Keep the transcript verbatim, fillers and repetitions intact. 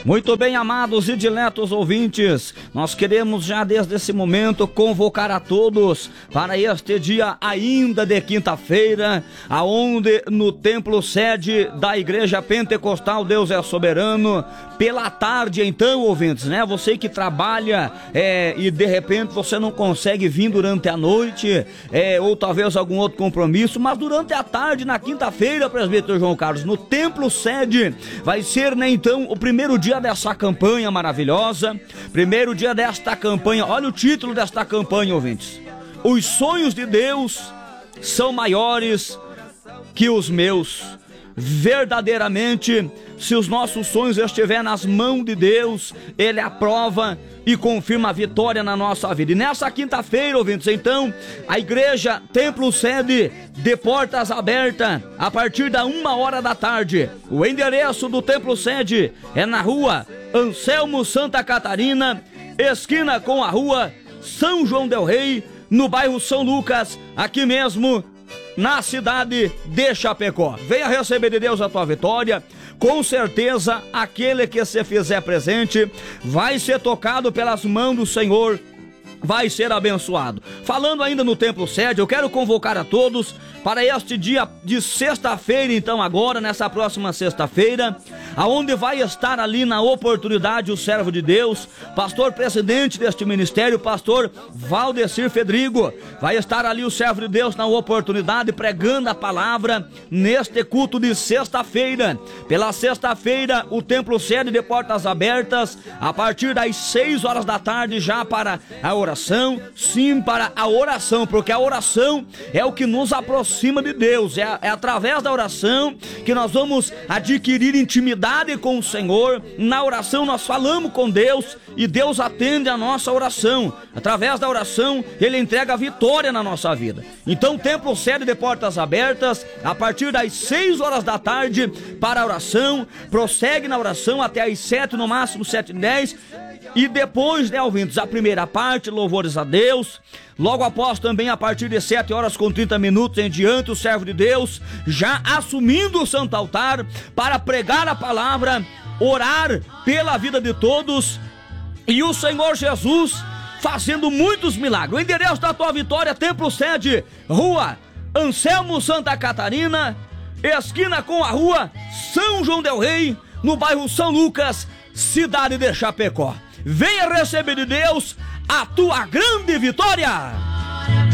Muito bem, amados e diletos ouvintes, nós queremos já desde esse momento convocar a todos para este dia ainda de quinta-feira, aonde no templo sede da Igreja Pentecostal Deus é Soberano, pela tarde então, ouvintes, né? Você que trabalha é, e de repente você não consegue vir durante a noite, é, ou talvez algum outro compromisso, mas durante a tarde, na quinta-feira, presbítero João Carlos, no templo sede, vai ser, né, então, o primeiro dia dessa campanha maravilhosa, primeiro dia desta campanha. Olha o título desta campanha, ouvintes: os sonhos de Deus são maiores que os meus. Verdadeiramente, se os nossos sonhos estiverem nas mãos de Deus, Ele aprova e confirma a vitória na nossa vida. E nessa quinta-feira, ouvintes, então, a igreja Templo Sede, de portas abertas, a partir da uma hora da tarde. O endereço do Templo Sede é na rua Anselmo Santa Catarina, esquina com a rua São João del Rei, no bairro São Lucas, aqui mesmo na cidade de Chapecó. Venha receber de Deus a tua vitória. Com certeza, aquele que se fizer presente vai ser tocado pelas mãos do Senhor, vai ser abençoado. Falando ainda no templo sede, eu quero convocar a todos para este dia de sexta-feira, então agora, nessa próxima sexta-feira, aonde vai estar ali na oportunidade o servo de Deus, pastor presidente deste ministério, pastor Valdecir Fedrigo, vai estar ali o servo de Deus na oportunidade, pregando a palavra neste culto de sexta-feira. Pela sexta-feira, o templo sede de portas abertas, a partir das seis horas da tarde, já para a oração, sim, para a oração, porque a oração é o que nos aproxima de Deus, é, é através da oração que nós vamos adquirir intimidade com o Senhor. Na oração nós falamos com Deus e Deus atende a nossa oração. Através da oração Ele entrega a vitória na nossa vida. Então, templo sede de portas abertas, a partir das seis horas da tarde para a oração, prossegue na oração até as sete, no máximo sete e dez. E depois, né, ouvintes, a primeira parte, louvores a Deus. Logo após também, a partir de sete horas com trinta minutos em diante, o servo de Deus já assumindo o santo altar para pregar a palavra, orar pela vida de todos, e o Senhor Jesus fazendo muitos milagres. O endereço da tua vitória, templo sede, rua Anselmo Santa Catarina, esquina com a rua São João del Rei, no bairro São Lucas, cidade de Chapecó. Venha receber de Deus a tua grande vitória.